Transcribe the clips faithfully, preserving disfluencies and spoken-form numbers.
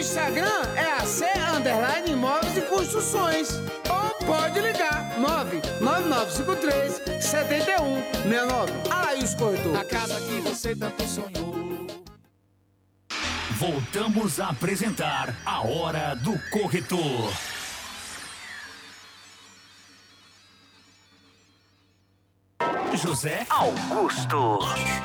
Instagram é A C Underline Imóveis e Construções. Ou pode ligar nove nove nove cinco três sete um seis nove. Araújo Corretor. A casa que você tanto sonhou. Voltamos a apresentar a Hora do Corretor. José Augusto.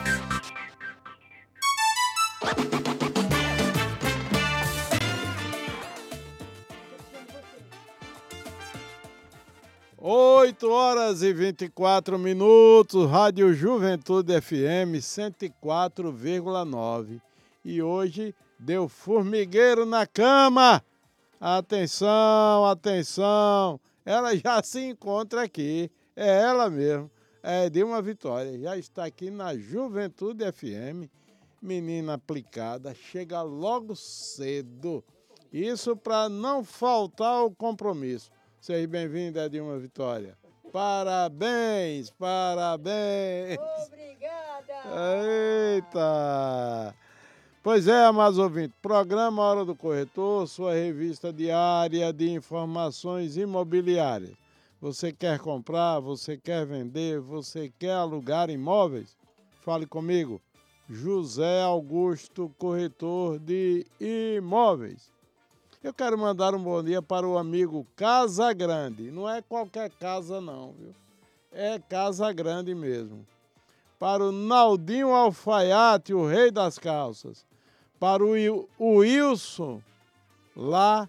Oito horas e vinte e quatro minutos, Rádio Juventude F M cento e quatro vírgula nove. E hoje deu formigueiro na cama. Atenção, atenção. Ela já se encontra aqui. É ela mesmo. É Dilma Vitória. Já está aqui na Juventude F M. Menina aplicada. Chega logo cedo. Isso para não faltar o compromisso. Seja bem-vinda, Dilma Vitória. Parabéns, parabéns. Obrigada. Eita. Pois é, amados ouvintes, programa Hora do Corretor, sua revista diária de informações imobiliárias. Você quer comprar, você quer vender, você quer alugar imóveis? Fale comigo, José Augusto, corretor de imóveis. Eu quero mandar um bom dia para o amigo Casa Grande. Não é qualquer casa não, viu? É Casa Grande mesmo. Para o Naldinho Alfaiate, o rei das calças. Para o Wilson, lá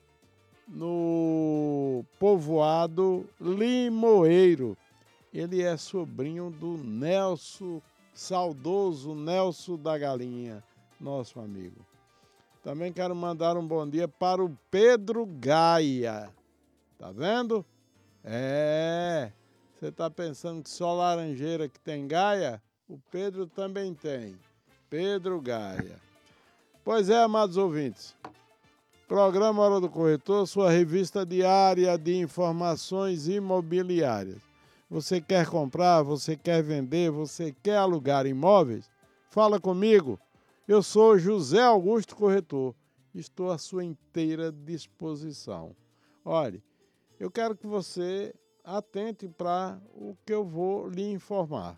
no povoado Limoeiro. Ele é sobrinho do Nelson, saudoso Nelson da Galinha, nosso amigo. Também quero mandar um bom dia para o Pedro Gaia. Tá vendo? É. Você tá pensando que só Laranjeira que tem Gaia? O Pedro também tem. Pedro Gaia. Pois é, amados ouvintes. Programa Hora do Corretor, sua revista diária de informações imobiliárias. Você quer comprar, você quer vender, você quer alugar imóveis? Fala comigo. Eu sou José Augusto Corretor. Estou à sua inteira disposição. Olhe, eu quero que você atente para o que eu vou lhe informar.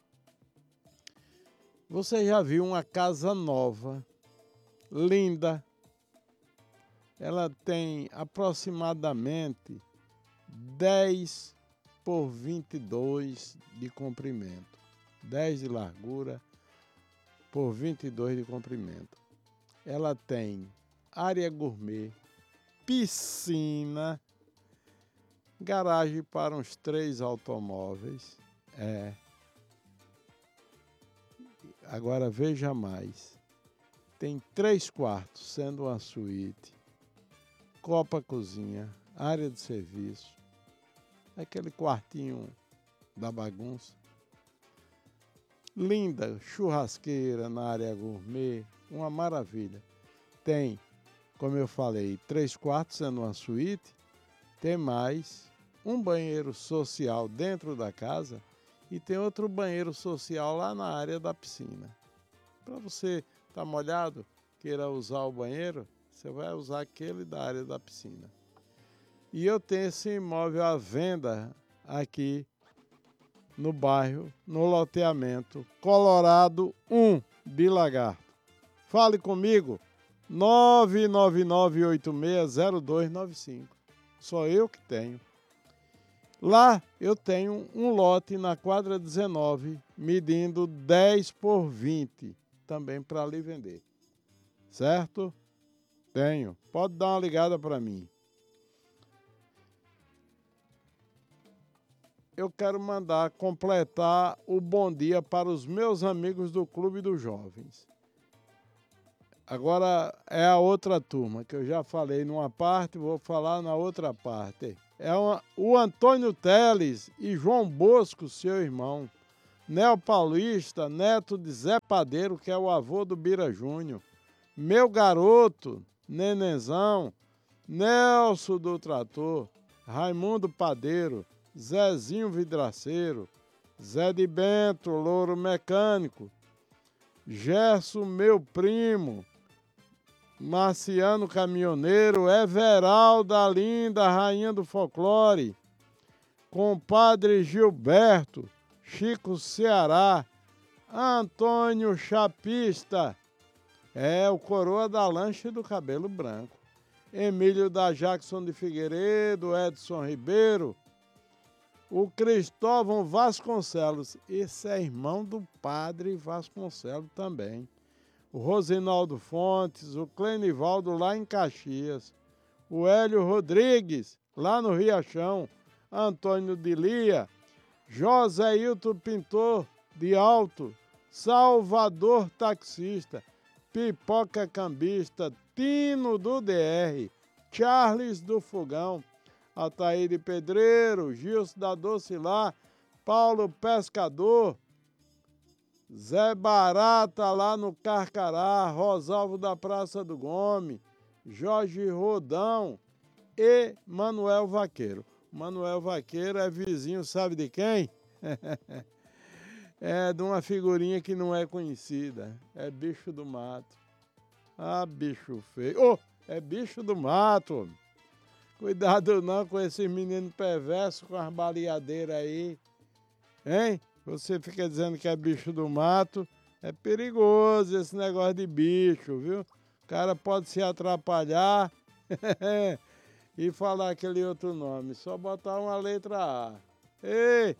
Você já viu uma casa nova, linda? Ela tem aproximadamente dez por vinte e dois de comprimento. dez de largura por vinte e dois de comprimento. Ela tem área gourmet, piscina, garagem para uns três automóveis. É. Agora veja mais. Tem três quartos, sendo uma suíte, copa cozinha, área de serviço, aquele quartinho da bagunça. Linda, churrasqueira na área gourmet, uma maravilha. Tem, como eu falei, três quartos sendo uma suíte, tem mais um banheiro social dentro da casa e tem outro banheiro social lá na área da piscina. Para você estar molhado, queira usar o banheiro, você vai usar aquele da área da piscina. E eu tenho esse imóvel à venda aqui no bairro, no loteamento Colorado um de Lagarto. Fale comigo, nove nove nove oito seis zero dois nove cinco. Só eu que tenho. Lá eu tenho um lote na quadra dezenove, medindo dez por vinte, também para lhe vender. Certo? Tenho. Pode dar uma ligada para mim. Eu quero mandar completar o bom dia para os meus amigos do Clube dos Jovens. Agora é a outra turma, que eu já falei numa parte, vou falar na outra parte. É uma, o Antônio Teles e João Bosco, seu irmão. Neo Paulista, neto de Zé Padeiro, que é o avô do Bira Júnior. Meu garoto, Nenenzão, Nelson do Trator, Raimundo Padeiro, Zezinho Vidraceiro, Zé de Bento, Louro Mecânico, Gerson, meu primo, Marciano Caminhoneiro, Everalda Linda, rainha do folclore, compadre Gilberto, Chico Ceará, Antônio Chapista, é o coroa da lancha e do cabelo branco, Emílio da Jackson de Figueiredo, Edson Ribeiro, o Cristóvão Vasconcelos, esse é irmão do padre Vasconcelos também, o Rosinaldo Fontes, o Clenivaldo lá em Caxias, o Hélio Rodrigues, lá no Riachão, Antônio de Lia, José Hilton Pintor de Alto, Salvador Taxista, Pipoca Cambista, Tino do D R, Charles do Fogão, Ataíde Pedreiro, Gilson da Docilá, Paulo Pescador, Zé Barata lá no Carcará, Rosalvo da Praça do Gome, Jorge Rodão e Manuel Vaqueiro. Manuel Vaqueiro é vizinho, sabe de quem? É de uma figurinha que não é conhecida. É Bicho do Mato. Ah, bicho feio. Oh, é Bicho do Mato. Cuidado não com esses meninos perversos com as baleadeiras aí. Hein? Você fica dizendo que é bicho do mato. É perigoso esse negócio de bicho, viu? O cara pode se atrapalhar e falar aquele outro nome. Só botar uma letra A. Ei!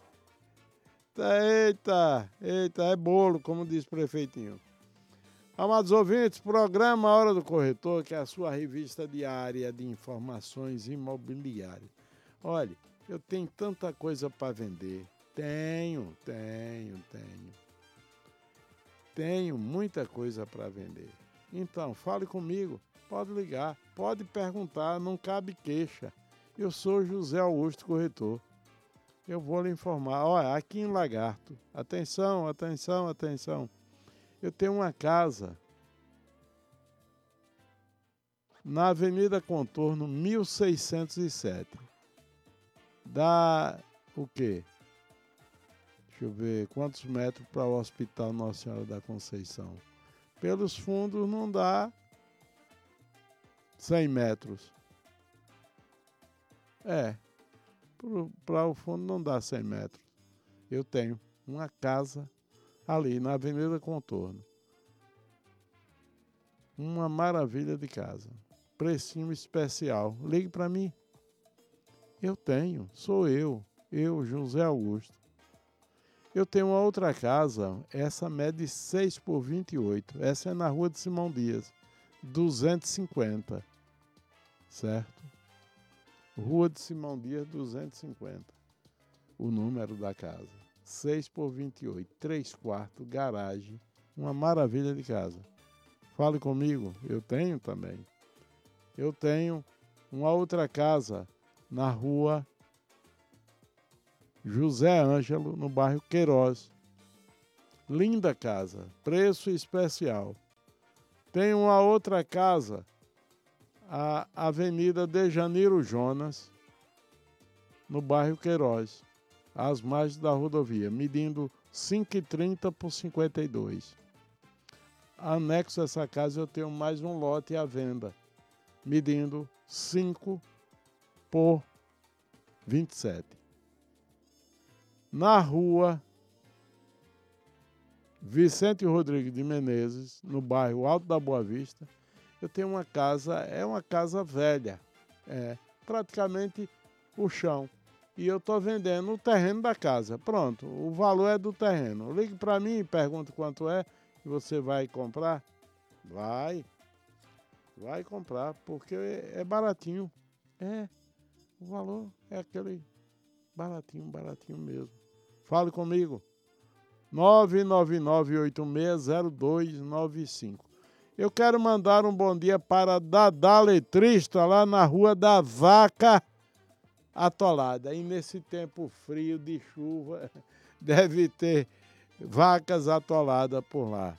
Eita, eita, é bolo, como diz o prefeitinho. Amados ouvintes, programa Hora do Corretor, que é a sua revista diária de informações imobiliárias. Olha, eu tenho tanta coisa para vender. Tenho, tenho, tenho. Tenho muita coisa para vender. Então, fale comigo, pode ligar, pode perguntar, não cabe queixa. Eu sou José Augusto Corretor. Eu vou lhe informar. Olha, aqui em Lagarto, atenção, atenção, atenção. Eu tenho uma casa na Avenida Contorno mil seiscentos e sete. Dá o quê? Deixa eu ver quantos metros para o Hospital Nossa Senhora da Conceição. Pelos fundos não dá cem metros. É. Para o fundo não dá cem metros. Eu tenho uma casa ali na Avenida Contorno. Uma maravilha de casa. Precinho especial. Ligue para mim. Eu tenho. Sou eu. Eu, José Augusto. Eu tenho uma outra casa. Essa mede seis por vinte e oito. Essa é na Rua de Simão Dias. duzentos e cinquenta. Certo? Rua de Simão Dias, duzentos e cinquenta. O número da casa. seis por vinte e oito. Três quartos, garagem. Uma maravilha de casa. Fale comigo. Eu tenho também. Eu tenho uma outra casa na rua José Ângelo, no bairro Queiroz. Linda casa. Preço especial. Tenho uma outra casa a Avenida Dejaniro Jonas, no bairro Queiroz, às margens da rodovia, medindo cinco e trinta por cinquenta e dois. Anexo a essa casa eu tenho mais um lote à venda, medindo cinco por vinte e sete. Na rua Vicente Rodrigues de Menezes, no bairro Alto da Boa Vista, eu tenho uma casa, é uma casa velha, é praticamente o chão. E eu estou vendendo o terreno da casa. Pronto, o valor é do terreno. Ligue para mim e pergunte quanto é e você vai comprar. Vai, vai comprar, porque é baratinho. É, o valor é aquele baratinho, baratinho mesmo. Fale comigo. nove nove nove oito seis zero dois nove cinco. Eu quero mandar um bom dia para Dadá Letrista, lá na Rua da Vaca Atolada. E nesse tempo frio de chuva, deve ter vacas atoladas por lá.